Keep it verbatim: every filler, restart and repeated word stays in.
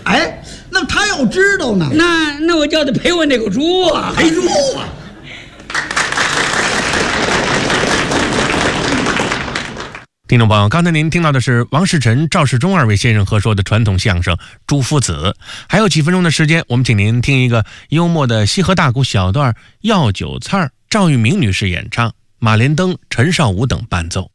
哎，那他要知道呢？ 那那我叫他赔我那个猪啊！ 赔猪啊！ 听众朋友，刚才您听到的是王世臣、赵世忠二位先生合说的传统相声《朱夫子》。还有几分钟的时间，我们请您听一个幽默的西河大鼓小段《药酒菜》，赵玉明女士演唱，马连登、陈少武等伴奏。